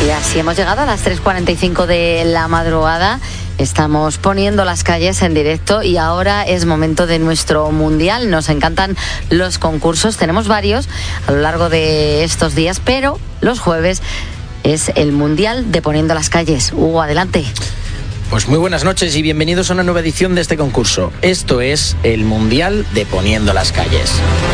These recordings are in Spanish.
Y así hemos llegado a las 3:45 de la madrugada. Estamos poniendo las calles en directo y ahora es momento de nuestro mundial. Nos encantan los concursos, tenemos varios a lo largo de estos días, pero los jueves es el mundial de Poniendo las calles. Hugo, adelante. Pues muy buenas noches y bienvenidos a una nueva edición de este concurso. Esto es el mundial de Poniendo las calles.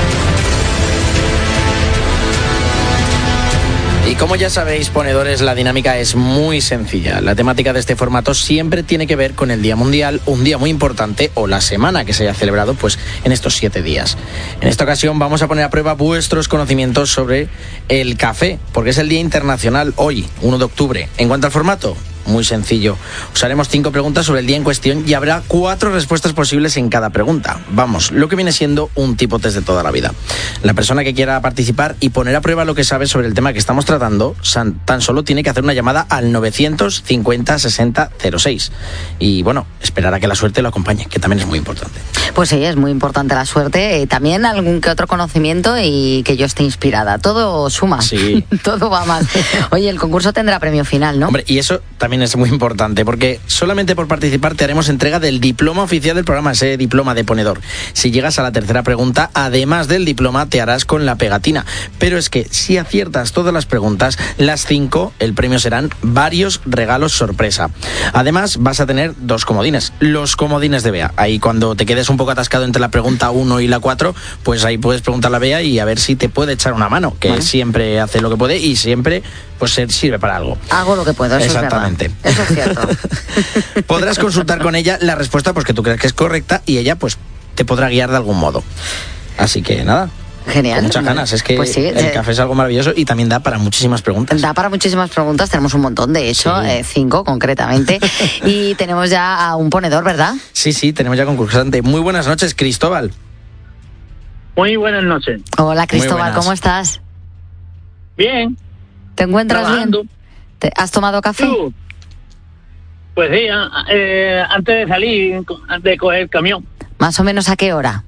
Y como ya sabéis, ponedores, la dinámica es muy sencilla. La temática de este formato siempre tiene que ver con el Día Mundial, un día muy importante o la semana que se haya celebrado pues en estos 7 días. En esta ocasión vamos a poner a prueba vuestros conocimientos sobre el café, porque es el Día Internacional hoy, 1 de octubre. En cuanto al formato, muy sencillo. Os haremos 5 preguntas sobre el día en cuestión y habrá 4 respuestas posibles en cada pregunta. Vamos, lo que viene siendo un tipo test de toda la vida. La persona que quiera participar y poner a prueba lo que sabe sobre el tema que estamos tratando, tan solo tiene que hacer una llamada al 950 60 06. Y bueno, esperar a que la suerte lo acompañe, que también es muy importante. Pues sí, es muy importante la suerte. También algún que otro conocimiento y que yo esté inspirada. Todo suma. Sí. Todo va mal. Oye, el concurso tendrá premio final, ¿no? Hombre, y eso también es muy importante, porque solamente por participar te haremos entrega del diploma oficial del programa, ese diploma de ponedor. Si llegas a la tercera pregunta, además del diploma, te harás con la pegatina. Pero es que si aciertas todas las preguntas, las 5, el premio serán varios regalos sorpresa. Además, vas a tener 2 comodines, los comodines de Bea. Ahí cuando te quedes un poco atascado entre la pregunta 1 y la 4, pues ahí puedes preguntarle a Bea y a ver si te puede echar una mano, que siempre hace lo que puede y siempre pues sirve para algo. Hago lo que puedo, eso exactamente. Es verdad. Eso es cierto. Podrás consultar con ella la respuesta pues que tú crees que es correcta y ella pues te podrá guiar de algún modo. Así que nada. Genial. Con muchas ganas. Es que pues sí, el café es algo maravilloso y también da para muchísimas preguntas. Da para muchísimas preguntas, tenemos un montón, de hecho, 5 concretamente. Y tenemos ya a un ponedor, ¿verdad? Sí, tenemos ya concursante. Muy buenas noches, Cristóbal. Muy buenas noches. Hola, Cristóbal, ¿cómo estás? Bien. ¿Te encuentras trabajando bien? ¿Has tomado café? Pues sí, antes de salir, antes de coger el camión. ¿Más o menos a qué hora?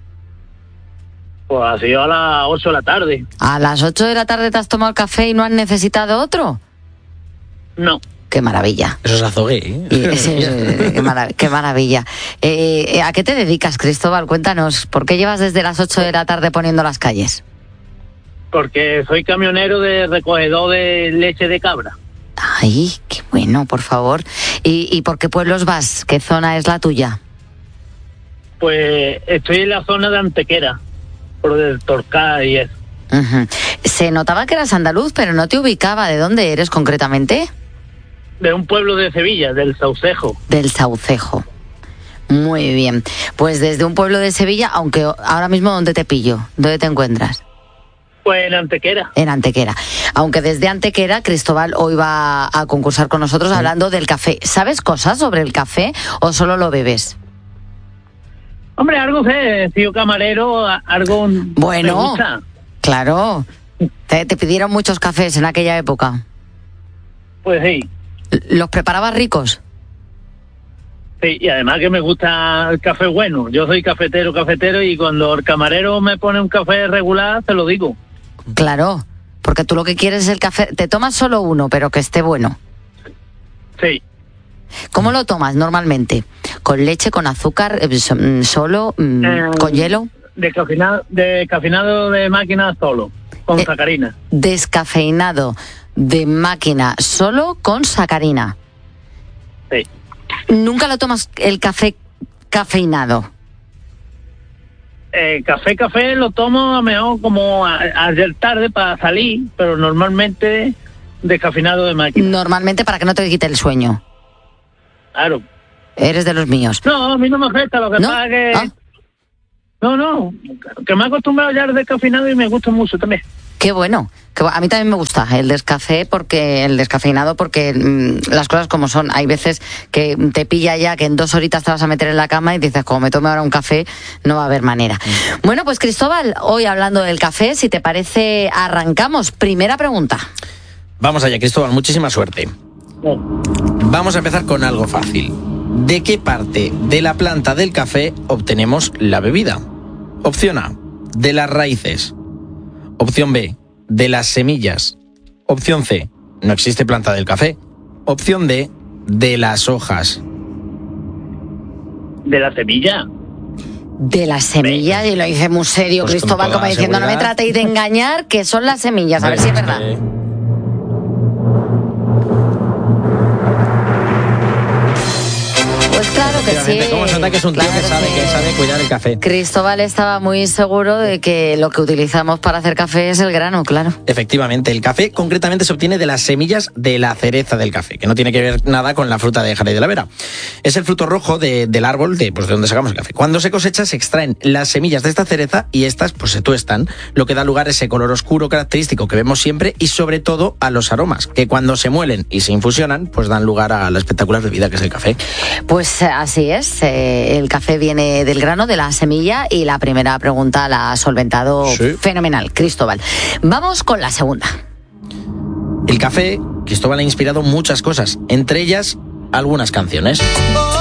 Pues ha sido a las 8 de la tarde. ¿A las 8 de la tarde te has tomado el café y no has necesitado otro? No. ¡Qué maravilla! Eso es azogué, ¡Qué maravilla! ¿A qué te dedicas, Cristóbal? Cuéntanos, ¿por qué llevas desde las 8 de la tarde poniendo las calles? Porque soy camionero de recogedor de leche de cabra. ¡Ay, qué bueno, por favor! ¿Y por qué pueblos vas? ¿Qué zona es la tuya? Pues estoy en la zona de Antequera, por el Torcal y eso. Uh-huh. Se notaba que eras andaluz, pero no te ubicaba. ¿De dónde eres concretamente? De un pueblo de Sevilla, del Saucejo. Del Saucejo. Muy bien. Pues desde un pueblo de Sevilla, aunque ahora mismo, ¿dónde te pillo? ¿Dónde te encuentras? Pues en Antequera. En Antequera. Aunque desde Antequera, Cristóbal hoy va a concursar con nosotros hablando del café. ¿Sabes cosas sobre el café o solo lo bebes? Hombre, algo sé, he sido camarero, algo bueno, me gusta. Claro. ¿Te pidieron muchos cafés en aquella época? Pues sí. ¿Los preparabas ricos? Sí, y además que me gusta el café bueno. Yo soy cafetero y cuando el camarero me pone un café regular, se lo digo. Claro, porque tú lo que quieres es el café. Te tomas solo uno, pero que esté bueno. Sí. ¿Cómo lo tomas normalmente? ¿Con leche, con azúcar, solo, con hielo? Descafeinado de máquina solo, con sacarina. Descafeinado de máquina solo con sacarina. Sí. ¿Nunca lo tomas el café cafeinado? Café lo tomo a mejor como ayer tarde para salir, pero normalmente descafeinado de máquina. Normalmente para que no te quite el sueño. Claro. Eres de los míos. No, a mí no me afecta, lo que pasa es que... No, que me he acostumbrado ya al descafeinado y me gusta mucho también. Qué bueno. A mí también me gusta el descafeinado porque las cosas como son. Hay veces que te pilla ya que en 2 horitas te vas a meter en la cama y dices, como me tome ahora un café, no va a haber manera. Bueno, pues Cristóbal, hoy hablando del café, si te parece, arrancamos. Primera pregunta. Vamos allá, Cristóbal, muchísima suerte. Vamos a empezar con algo fácil. ¿De qué parte de la planta del café obtenemos la bebida? Opción A, de las raíces. Opción B, de las semillas. Opción C, no existe planta del café. Opción D, de las hojas. De la semilla. De las semillas, y lo dice muy serio, Pues Cristóbal, con como toda diciendo, no me seguridad. tratéis de engañar, que son las semillas, a ver si es verdad. Pues claro que sí. Efectivamente, ¿cómo se nota que es un tío Claro que sabe cuidar el café? Cristóbal estaba muy seguro de que lo que utilizamos para hacer café es el grano, claro. Efectivamente, el café concretamente se obtiene de las semillas de la cereza del café, que no tiene que ver nada con la fruta de Jerez de la Vera. Es el fruto rojo del árbol de donde sacamos el café. Cuando se cosecha se extraen las semillas de esta cereza y estas pues se tuestan, lo que da lugar a ese color oscuro característico que vemos siempre y sobre todo a los aromas, que cuando se muelen y se infusionan pues dan lugar a la espectacular bebida que es el café. Pues así es, el café viene del grano, de la semilla, y la primera pregunta la ha solventado fenomenal, Cristóbal. Vamos con la segunda. El café, Cristóbal ha inspirado muchas cosas, entre ellas algunas canciones.